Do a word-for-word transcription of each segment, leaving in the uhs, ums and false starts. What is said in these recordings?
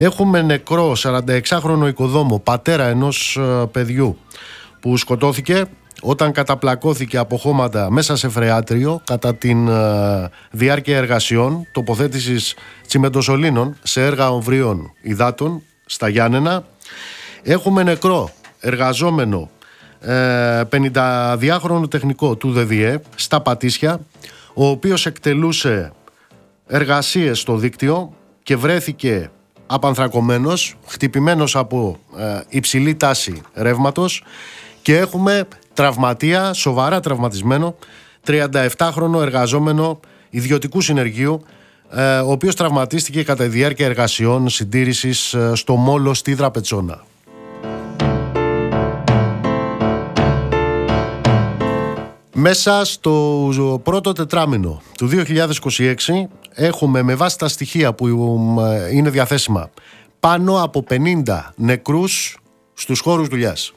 Έχουμε νεκρό σαρανταεξάχρονο οικοδόμο, πατέρα ενός παιδιού που σκοτώθηκε όταν καταπλακώθηκε από χώματα μέσα σε φρεάτριο κατά τη διάρκεια εργασιών τοποθέτησης τσιμεντοσωλήνων σε έργα ομβρίων υδάτων στα Γιάννενα. Έχουμε νεκρό εργαζόμενο πενηνταδυάχρονο τεχνικό του ΔΔΕ στα Πατήσια, ο οποίος εκτελούσε εργασίες στο δίκτυο και βρέθηκε απανθρακωμένος, χτυπημένος από ε, υψηλή τάση ρεύματος. Και έχουμε τραυματία, σοβαρά τραυματισμένο, τριανταεπτάχρονο εργαζόμενο ιδιωτικού συνεργείου, ε, ο οποίος τραυματίστηκε κατά τη διάρκεια εργασιών συντήρησης ε, στο μόλο στη Δραπετσόνα. Μέσα στο πρώτο τετράμινο του δύο χιλιάδες είκοσι έξι έχουμε, με βάση τα στοιχεία που είναι διαθέσιμα, πάνω από πενήντα νεκρούς στους χώρους δουλειάς.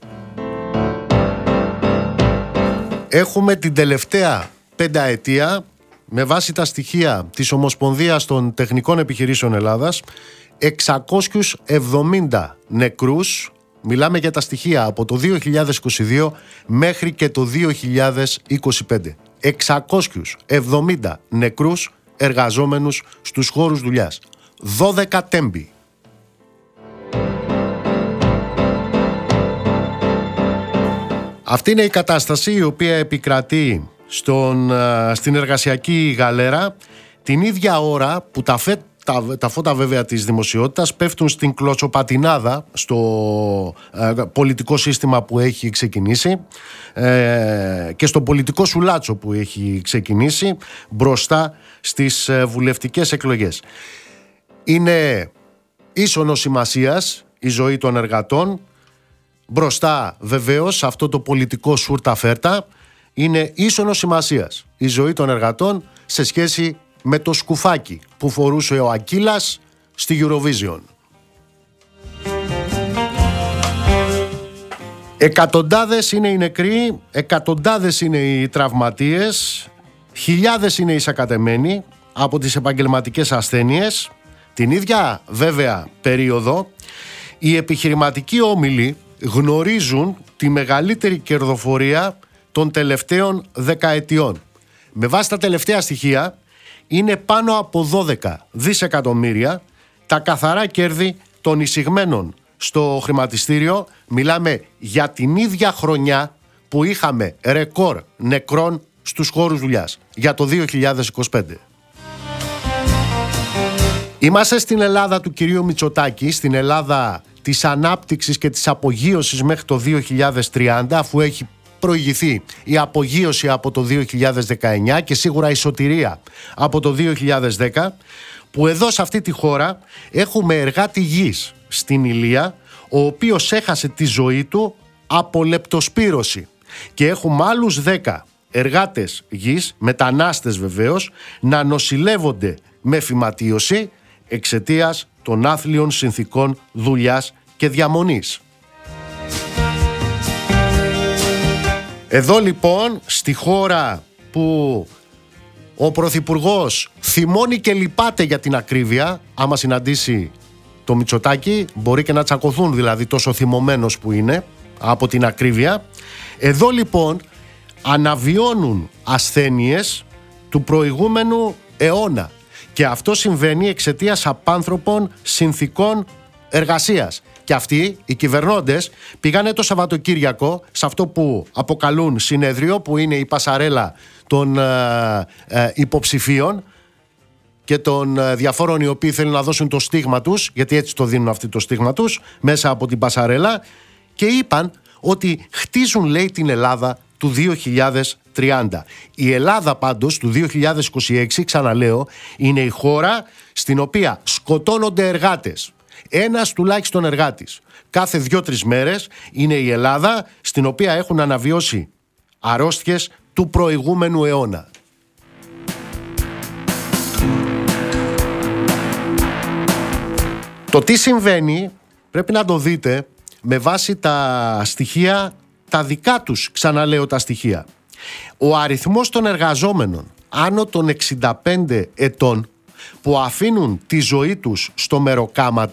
Έχουμε την τελευταία πενταετία, με βάση τα στοιχεία της Ομοσπονδίας των Τεχνικών Επιχειρήσεων Ελλάδας, εξακόσιους εβδομήντα νεκρούς. Μιλάμε για τα στοιχεία από το δύο χιλιάδες είκοσι δύο μέχρι και το δύο χιλιάδες είκοσι πέντε. εξακόσιους εβδομήντα νεκρούς εργαζόμενους στους χώρους δουλειάς. δώδεκα τέμπη. Αυτή είναι η κατάσταση η οποία επικρατεί στον, στην εργασιακή γαλέρα την ίδια ώρα που τα φε, Τα, τα φώτα βέβαια της δημοσιότητας πέφτουν στην κλωτσοπατινάδα στο ε, πολιτικό σύστημα που έχει ξεκινήσει ε, και στο πολιτικό σουλάτσο που έχει ξεκινήσει μπροστά στις ε, βουλευτικές εκλογές. Είναι ίσονος σημασίας η ζωή των εργατών. Μπροστά βεβαίως αυτό το πολιτικό σούρτα φέρτα είναι ίσονος σημασίας η ζωή των εργατών σε σχέση με το σκουφάκι που φορούσε ο Ακύλας στη Eurovision. Εκατοντάδες είναι οι νεκροί, εκατοντάδες είναι οι τραυματίες, χιλιάδες είναι οι σακατεμένοι από τις επαγγελματικές ασθένειες. Την ίδια βέβαια περίοδο οι επιχειρηματικοί όμιλοι γνωρίζουν τη μεγαλύτερη κερδοφορία των τελευταίων δεκαετιών. Με βάση τα τελευταία στοιχεία είναι πάνω από δώδεκα δισεκατομμύρια τα καθαρά κέρδη των εισηγμένων στο χρηματιστήριο. Μιλάμε για την ίδια χρονιά που είχαμε ρεκόρ νεκρών στους χώρους δουλειάς, για το δύο χιλιάδες είκοσι πέντε. Είμαστε στην Ελλάδα του κυρίου Μητσοτάκη, στην Ελλάδα της ανάπτυξης και της απογείωσης μέχρι το δύο χιλιάδες τριάντα, αφού έχει προηγηθεί η απογείωση από το δύο χιλιάδες δεκαεννιά και σίγουρα η σωτηρία από το δύο χιλιάδες δέκα, που εδώ σε αυτή τη χώρα έχουμε εργάτη γης στην Ηλία, ο οποίος έχασε τη ζωή του από λεπτοσπύρωση, και έχουμε άλλους δέκα εργάτες γης, μετανάστες βεβαίως, να νοσηλεύονται με φυματίωση εξαιτίας των άθλιων συνθηκών δουλειάς και διαμονής. Εδώ λοιπόν, στη χώρα που ο Πρωθυπουργός θυμώνει και λυπάται για την ακρίβεια, άμα συναντήσει το Μητσοτάκη μπορεί και να τσακωθούν, δηλαδή τόσο θυμωμένος που είναι από την ακρίβεια. Εδώ λοιπόν αναβιώνουν ασθένειες του προηγούμενου αιώνα, και αυτό συμβαίνει εξαιτίας απάνθρωπων συνθηκών εργασίας. Και αυτοί οι κυβερνώντες πήγανε το Σαββατοκύριακο σε αυτό που αποκαλούν συνέδριο, που είναι η πασαρέλα των ε, ε, υποψηφίων και των ε, διαφόρων οι οποίοι θέλουν να δώσουν το στίγμα τους, γιατί έτσι το δίνουν αυτοί το στίγμα τους, μέσα από την πασαρέλα, και είπαν ότι χτίζουν, λέει, την Ελλάδα του δύο χιλιάδες τριάντα. Η Ελλάδα πάντως του δύο χιλιάδες είκοσι έξι, ξαναλέω, είναι η χώρα στην οποία σκοτώνονται εργάτες. Ένας τουλάχιστον εργάτης κάθε δύο-τρεις μέρες. Είναι η Ελλάδα στην οποία έχουν αναβιώσει αρρώστιες του προηγούμενου αιώνα. Το τι συμβαίνει πρέπει να το δείτε με βάση τα στοιχεία, τα δικά τους, ξαναλέω, τα στοιχεία. Ο αριθμός των εργαζόμενων άνω των εξήντα πέντε ετών που αφήνουν τη ζωή τους στο μεροκάμα